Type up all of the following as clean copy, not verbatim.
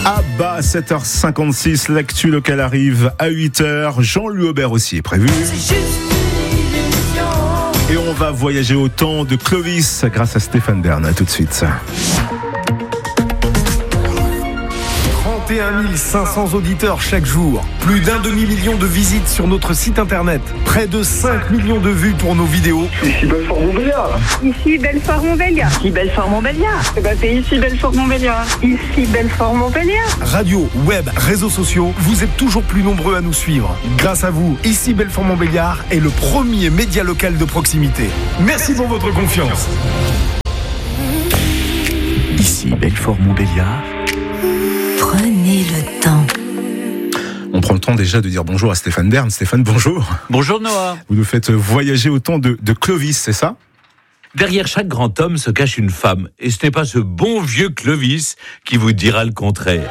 Ah bah, 7h56, l'actu locale arrive à 8h. Jean-Louis Aubert aussi est prévu. Et on va voyager au temps de Clovis grâce à Stéphane Bern. À tout de suite. 31 500 auditeurs chaque jour, plus d'1 demi-million de visites sur notre site internet, près de 5 millions de vues pour nos vidéos. Ici Belfort-Montbéliard. Ici Belfort-Montbéliard. Ici Belfort-Montbéliard. C'est ici Belfort-Montbéliard. Ici Belfort-Montbéliard. Radio, web, réseaux sociaux, vous êtes toujours plus nombreux à nous suivre. Grâce à vous, ici Belfort-Montbéliard est le premier média local de proximité. Merci pour votre confiance. Ici Belfort-Montbéliard. Prenez le temps. On prend le temps déjà de dire bonjour à Stéphane Bern. Stéphane, bonjour. Bonjour Noah. Vous nous faites voyager au temps de Clovis, c'est ça ? Derrière chaque grand homme se cache une femme. Et ce n'est pas ce bon vieux Clovis qui vous dira le contraire.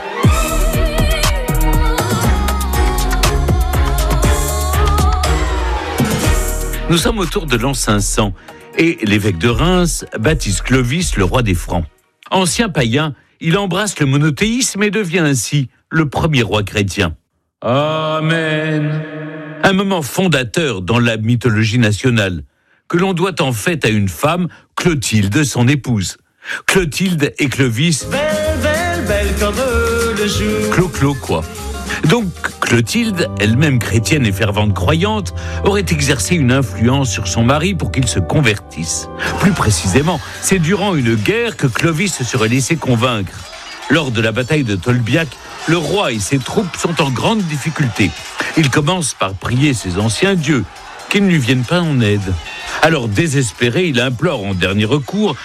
Nous sommes autour de l'an 500 et l'évêque de Reims baptise Clovis le roi des Francs. Ancien païen, il embrasse le monothéisme et devient ainsi le premier roi chrétien. Amen. Un moment fondateur dans la mythologie nationale, que l'on doit en fait à une femme, Clotilde, son épouse. Clotilde et Clovis, belle comme le jour. Clo-clo, quoi. Donc, Clotilde, elle-même chrétienne et fervente croyante, aurait exercé une influence sur son mari pour qu'il se convertisse. Plus précisément, c'est durant une guerre que Clovis se serait laissé convaincre. Lors de la bataille de Tolbiac, le roi et ses troupes sont en grande difficulté. Il commence par prier ses anciens dieux, qu'ils ne lui viennent pas en aide. Alors, désespéré, il implore en dernier recours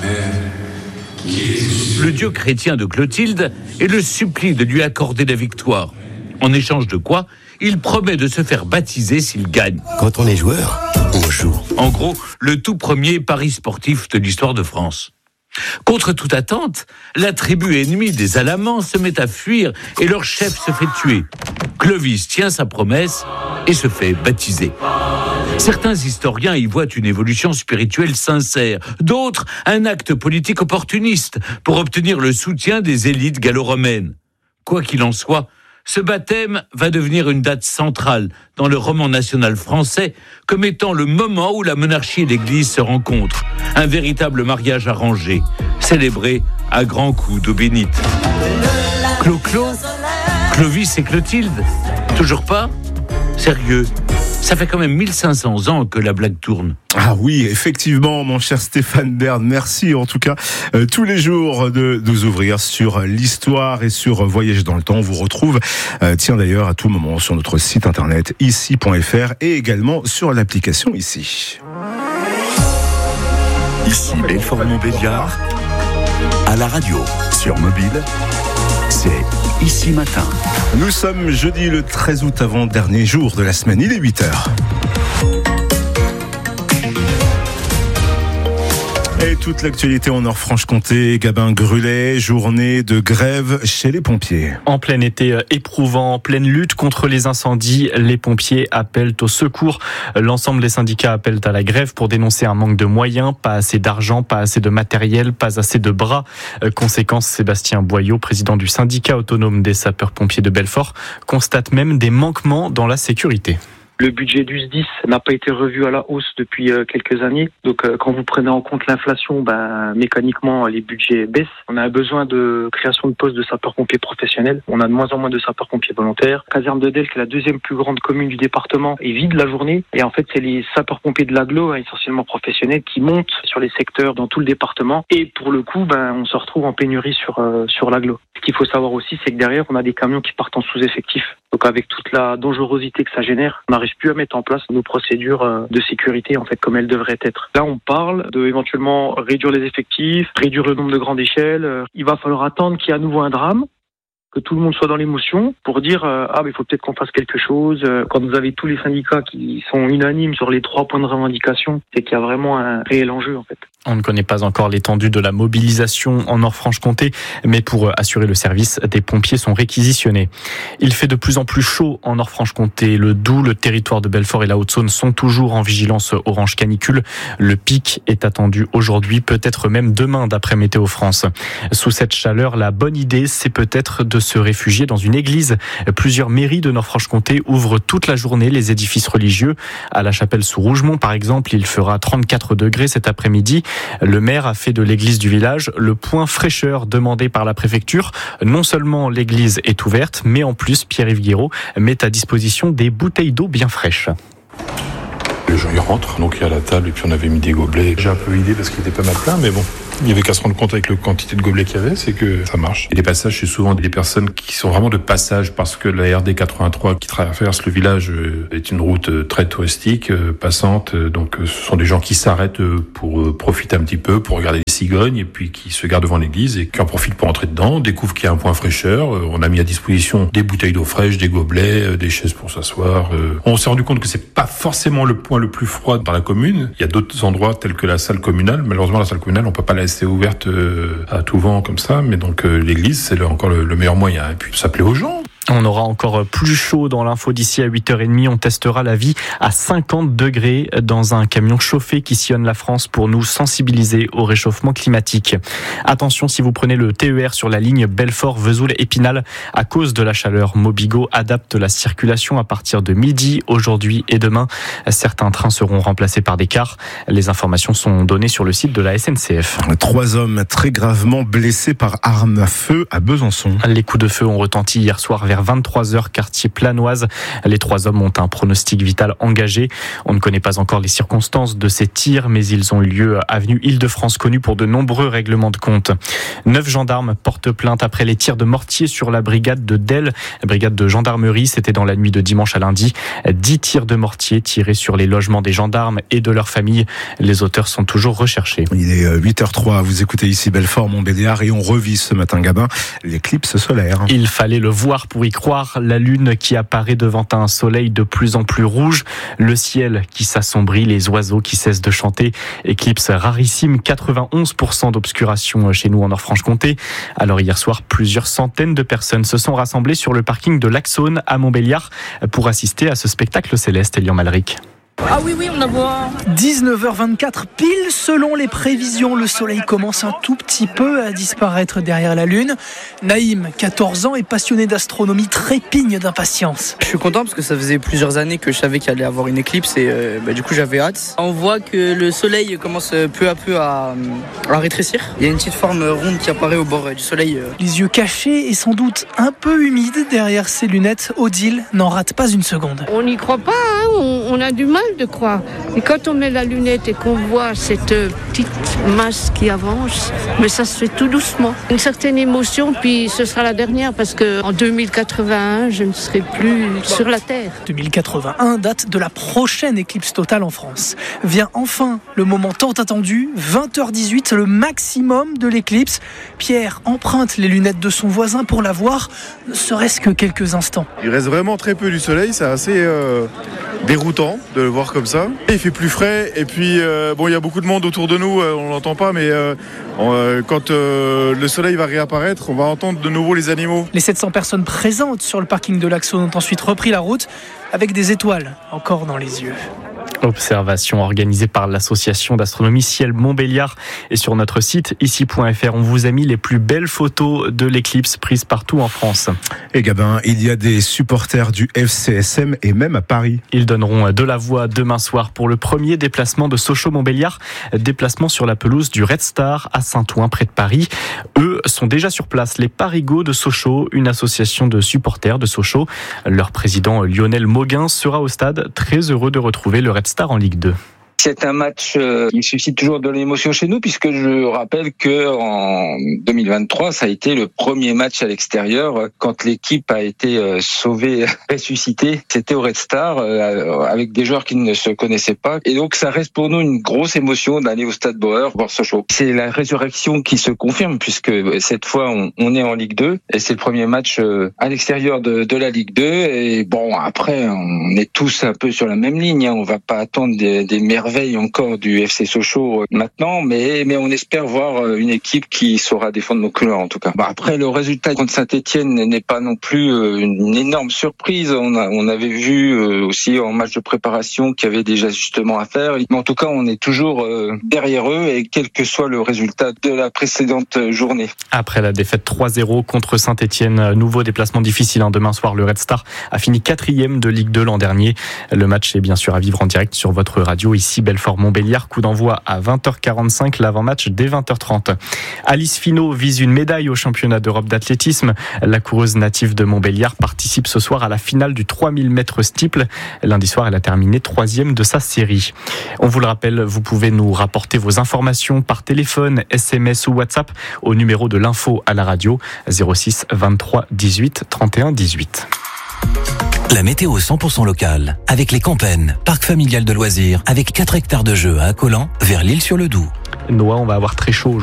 le dieu chrétien de Clotilde et le supplie de lui accorder la victoire. En échange de quoi, il promet de se faire baptiser s'il gagne. Quand on est joueur, on joue. En gros, le tout premier pari sportif de l'histoire de France. Contre toute attente, la tribu ennemie des Alamans se met à fuir et leur chef se fait tuer. Clovis tient sa promesse et se fait baptiser. Certains historiens y voient une évolution spirituelle sincère, d'autres un acte politique opportuniste pour obtenir le soutien des élites gallo-romaines. Quoi qu'il en soit, ce baptême va devenir une date centrale dans le roman national français comme étant le moment où la monarchie et l'Église se rencontrent. Un véritable mariage arrangé, célébré à grands coups d'eau bénite. Clo-clo, Clovis et Clotilde, toujours pas ? Sérieux ? Ça fait quand même 1500 ans que la blague tourne. Ah oui, effectivement, mon cher Stéphane Bern, merci en tout cas tous les jours de nous ouvrir sur l'histoire et sur Voyager dans le temps. On vous retrouve, d'ailleurs, à tout moment sur notre site internet ici.fr et également sur l'application Ici. Ici Belfort-Montbéliard, à la radio, sur mobile, c'est Ici Matin. Nous sommes jeudi le 13 août, avant-dernier jour de la semaine, il est 8h. Et toute l'actualité en Nord-Franche-Comté, Gabin-Grullet, journée de grève chez les pompiers. En plein été éprouvant, en pleine lutte contre les incendies, les pompiers appellent au secours. L'ensemble des syndicats appellent à la grève pour dénoncer un manque de moyens, pas assez d'argent, pas assez de matériel, pas assez de bras. Conséquence, Sébastien Boyau, président du syndicat autonome des sapeurs-pompiers de Belfort, constate même des manquements dans la sécurité. Le budget du SDIS n'a pas été revu à la hausse depuis quelques années. Donc quand vous prenez en compte l'inflation, mécaniquement les budgets baissent. On a besoin de création de postes de sapeurs-pompiers professionnels. On a de moins en moins de sapeurs-pompiers volontaires. Caserne de Delft, qui est la deuxième plus grande commune du département, est vide la journée. Et en fait, c'est les sapeurs-pompiers de l'agglo, essentiellement professionnels, qui montent sur les secteurs dans tout le département. Et pour le coup, on se retrouve en pénurie sur l'agglo. Ce qu'il faut savoir aussi, c'est que derrière, on a des camions qui partent en sous-effectif. Donc avec toute la dangerosité que ça génère, on n'arrive plus à mettre en place nos procédures de sécurité en fait comme elles devraient être. Là, on parle de éventuellement réduire les effectifs, réduire le nombre de grandes échelles. Il va falloir attendre qu'il y ait à nouveau un drame, que tout le monde soit dans l'émotion pour dire il faut peut-être qu'on fasse quelque chose. Quand vous avez tous les syndicats qui sont unanimes sur les 3 points de revendication, c'est qu'il y a vraiment un réel enjeu en fait. On ne connaît pas encore l'étendue de la mobilisation en Nord-Franche-Comté, mais pour assurer le service, des pompiers sont réquisitionnés. Il fait de plus en plus chaud en Nord-Franche-Comté. Le Doubs, le territoire de Belfort et la Haute-Saône sont toujours en vigilance orange canicule. Le pic est attendu aujourd'hui, peut-être même demain d'après Météo France. Sous cette chaleur, la bonne idée, c'est peut-être de de se réfugier dans une église. Plusieurs mairies de Nord-Franche-Comté ouvrent toute la journée les édifices religieux. À la chapelle sous Rougemont, par exemple, il fera 34 degrés cet après-midi. Le maire a fait de l'église du village le point fraîcheur demandé par la préfecture. Non seulement l'église est ouverte, mais en plus, Pierre-Yves Guiraud met à disposition des bouteilles d'eau bien fraîches. Les gens y rentrent, donc il y a la table et puis on avait mis des gobelets. J'ai un peu idée parce qu'il était pas mal plein, mais bon, il n'y avait qu'à se rendre compte avec la quantité de gobelets qu'il y avait, c'est que ça marche. Et les passages, c'est souvent des personnes qui sont vraiment de passage parce que la RD 83 qui traverse le village est une route très touristique, passante, donc ce sont des gens qui s'arrêtent pour profiter un petit peu, pour regarder les cigognes et puis qui se gardent devant l'église et qui en profitent pour entrer dedans, découvrent qu'il y a un point fraîcheur. On a mis à disposition des bouteilles d'eau fraîche, des gobelets, des chaises pour s'asseoir. On s'est rendu compte que c'est pas forcément le point le plus froid dans la commune. Il y a d'autres endroits tels que la salle communale. Malheureusement, la salle communale, on peut pas la laisser ouverte à tout vent comme ça. Mais donc, l'église, c'est encore le meilleur moyen. Et puis, ça plaît aux gens. On aura encore plus chaud dans l'info d'ici à 8h30. On testera la vie à 50 degrés dans un camion chauffé qui sillonne la France pour nous sensibiliser au réchauffement climatique. Attention, si vous prenez le TER sur la ligne Belfort-Vesoul-Épinal, à cause de la chaleur, Mobigo adapte la circulation à partir de midi, aujourd'hui et demain. Certains trains seront remplacés par des cars. Les informations sont données sur le site de la SNCF. 3 hommes très gravement blessés par arme à feu à Besançon. Les coups de feu ont retenti hier soir vers 23h, quartier Planoise. Les 3 hommes ont un pronostic vital engagé. On ne connaît pas encore les circonstances de ces tirs, mais ils ont eu lieu avenue Île-de-France, connue pour de nombreux règlements de compte. 9 gendarmes portent plainte après les tirs de mortier sur la brigade de Delle, brigade de gendarmerie. C'était dans la nuit de dimanche à lundi. 10 tirs de mortier tirés sur les logements des gendarmes et de leurs familles. Les auteurs sont toujours recherchés. Il est 8h03. Vous écoutez ici Belfort, Montbéliard, et on revit ce matin, Gabin, l'éclipse solaire. Il fallait le voir pour y croire, la lune qui apparaît devant un soleil de plus en plus rouge, le ciel qui s'assombrit, les oiseaux qui cessent de chanter, éclipse rarissime, 91% d'obscuration chez nous en Nord-Franche-Comté. Alors hier soir, plusieurs centaines de personnes se sont rassemblées sur le parking de l'Axone à Montbéliard pour assister à ce spectacle céleste. Elian Malric. Ah oui, on a voit. 19h24 pile selon les prévisions. Le soleil commence un tout petit peu à disparaître derrière la lune. Naïm, 14 ans, est passionné d'astronomie, trépigne d'impatience. Je suis content parce que ça faisait plusieurs années que je savais qu'il allait avoir une éclipse et du coup j'avais hâte. On voit que le soleil commence peu à peu à rétrécir. Il y a une petite forme ronde qui apparaît au bord du soleil. Les yeux cachés et sans doute un peu humides derrière ses lunettes, Odile n'en rate pas une seconde. On n'y croit pas, hein, on a du mal de croire. Et quand on met la lunette et qu'on voit cette petite masse qui avance, mais ça se fait tout doucement. Une certaine émotion, puis ce sera la dernière parce qu'en 2081, je ne serai plus sur la Terre. 2081, date de la prochaine éclipse totale en France. Vient enfin le moment tant attendu, 20h18, le maximum de l'éclipse. Pierre emprunte les lunettes de son voisin pour la voir, ne serait-ce que quelques instants. Il reste vraiment très peu du soleil, c'est assez déroutant de le voir comme ça. Il fait plus frais et puis il y a beaucoup de monde autour de nous, on l'entend pas, mais quand le soleil va réapparaître, on va entendre de nouveau les animaux. Les 700 personnes présentes sur le parking de l'Axone ont ensuite repris la route avec des étoiles encore dans les yeux. Observation organisée par l'association d'astronomie Ciel Montbéliard. Et sur notre site ici.fr, on vous a mis les plus belles photos de l'éclipse prises partout en France. Et Gabin, il y a des supporters du FCSM et même à Paris. Ils donneront de la voix demain soir pour le premier déplacement de Sochaux-Montbéliard. Déplacement sur la pelouse du Red Star à Saint-Ouen, près de Paris. Eux sont déjà sur place, les Parigots de Sochaux, une association de supporters de Sochaux. Leur président Lionel Mauguin sera au stade, très heureux de retrouver le Red Star en Ligue 2. C'est un match qui suscite toujours de l'émotion chez nous, puisque je rappelle que en 2023, ça a été le premier match à l'extérieur quand l'équipe a été sauvée, ressuscitée. C'était au Red Star avec des joueurs qui ne se connaissaient pas, et donc ça reste pour nous une grosse émotion d'aller au Stade Bauer voir Sochaux. C'est la résurrection qui se confirme, puisque cette fois on est en Ligue 2 et c'est le premier match à l'extérieur de la Ligue 2. Et bon, après on est tous un peu sur la même ligne, hein. On va pas attendre des merveilles merveille encore du FC Sochaux maintenant, mais on espère voir une équipe qui saura défendre nos couleurs en tout cas. Après, le résultat contre Saint-Etienne n'est pas non plus une énorme surprise. On avait vu aussi en match de préparation qu'il y avait des ajustements à faire, mais en tout cas on est toujours derrière eux et quel que soit le résultat de la précédente journée. Après la défaite 3-0 contre Saint-Etienne, nouveau déplacement difficile. Demain soir, le Red Star a fini 4e de Ligue 2 l'an dernier. Le match est bien sûr à vivre en direct sur votre radio, ici Belfort-Montbéliard. Coup d'envoi à 20h45, l'avant-match dès 20h30. Alice Finot vise une médaille au championnat d'Europe d'athlétisme. La coureuse native de Montbéliard participe ce soir à la finale du 3000 mètres steeple. Lundi soir, elle a terminé 3e de sa série. On vous le rappelle, vous pouvez nous rapporter vos informations par téléphone, SMS ou WhatsApp au numéro de l'info à la radio 06 23 18 31 18. La météo 100% locale avec les Campennes, parc familial de loisirs avec 4 hectares de jeux à Accolan vers l'Île-sur-le-Doubs. Noah, on va avoir très chaud